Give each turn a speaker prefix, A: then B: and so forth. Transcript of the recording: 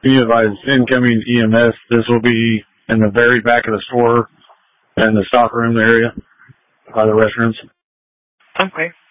A: Be advised, incoming EMS. This will be in the very back of the store and the stock room area by the restrooms.
B: Okay.